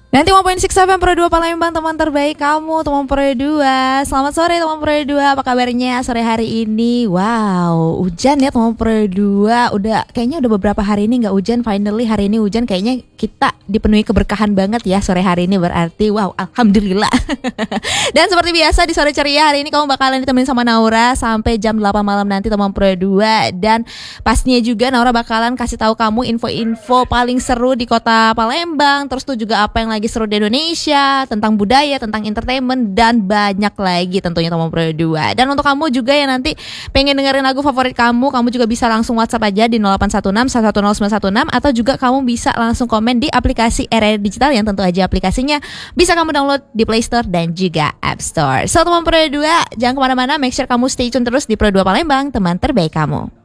Nanti 1.6 FM Pro 2 Palembang, teman terbaik kamu, teman Pro 2. Selamat sore teman Pro 2, apa kabarnya sore hari ini? Wow, hujan ya teman Pro 2. Kayaknya udah beberapa hari ini nggak hujan. Finally hari ini hujan, kayaknya kita dipenuhi keberkahan banget ya sore hari ini, berarti wow, alhamdulillah. Dan seperti biasa di sore ceria hari ini kamu bakalan ditemenin sama Naura sampai jam 8 malam nanti teman Pro 2. Dan pastinya juga Naura bakalan kasih tahu kamu info-info paling seru di kota Palembang. Terus tuh juga apa yang lagi seru di Indonesia, tentang budaya, tentang entertainment, dan banyak lagi tentunya teman Pro 2. Dan untuk kamu juga yang nanti pengen dengerin lagu favorit kamu juga bisa langsung WhatsApp aja di 0816 110916, atau juga kamu bisa langsung komen di aplikasi RRI Digital yang tentu aja aplikasinya bisa kamu download di Play Store dan juga App Store. So teman Pro 2, jangan kemana-mana, make sure kamu stay tune terus di Pro 2 Palembang, teman terbaik kamu.